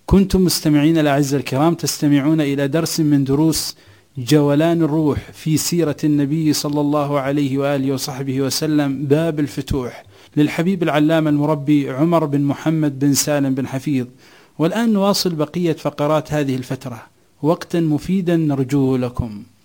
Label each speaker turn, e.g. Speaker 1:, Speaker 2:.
Speaker 1: كنتم مستمعين الأعزاء الكرام تستمعون إلى درس من دروس جولان الروح في سيرة النبي صلى الله عليه وآله وصحبه وسلم، باب الفتوح، للحبيب العلامة المربي عمر بن محمد بن سالم بن حفيظ. والآن نواصل بقية فقرات هذه الفترة، وقتا مفيدا نرجوه لكم.